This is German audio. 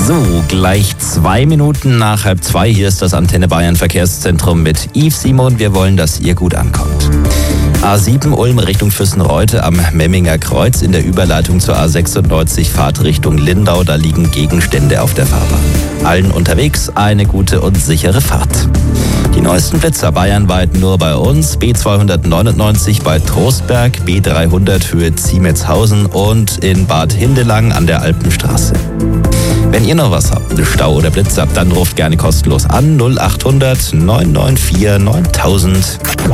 So, gleich 2 Minuten nach 1:30. Hier ist das Antenne Bayern Verkehrszentrum mit Yves Simon. Wir wollen, dass ihr gut ankommt. A7 Ulm Richtung Füssenreute am Memminger Kreuz in der Überleitung zur A96 Fahrt Richtung Lindau. Da liegen Gegenstände auf der Fahrbahn. Allen unterwegs eine gute und sichere Fahrt. Die neuesten Blitzer bayernweit nur bei uns. B299 bei Trostberg, B300 Höhe Ziemetshausen und in Bad Hindelang an der Alpenstraße. Wenn ihr noch was habt, Stau oder Blitz habt, dann ruft gerne kostenlos an 0800 994 9000.